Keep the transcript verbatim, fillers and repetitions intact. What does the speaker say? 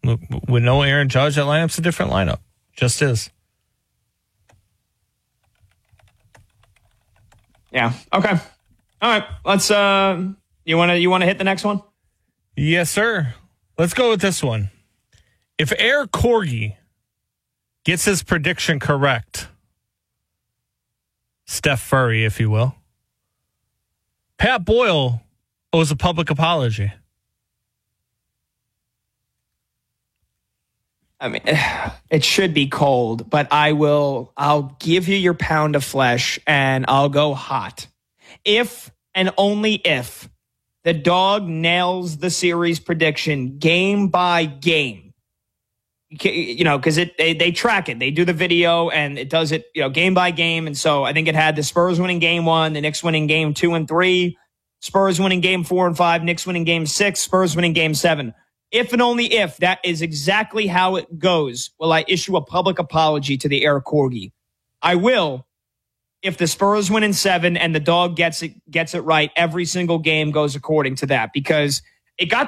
With no Aaron Judge, that lineup's a different lineup. Just is. Yeah. Okay. All right. Let's. Uh, you want to? You want to hit the next one? Yes, sir. Let's go with this one. If Eric Corgi gets his prediction correct, Steph Furry, if you will, Pat Boyle owes a public apology. I mean, it should be cold, but I will. I'll give you your pound of flesh, and I'll go hot. If and only if the dog nails the series prediction game by game, you know, because it they, they track it, they do the video, and it does it, you know, game by game. And so I think it had the Spurs winning game one, the Knicks winning game two and three, Spurs winning game four and five, Knicks winning game six, Spurs winning game seven. If and only if that is exactly how it goes, will I issue a public apology to the Eric Corgi. I will, if the Spurs win in seven and the dog gets it gets it right, every single game goes according to that, because it got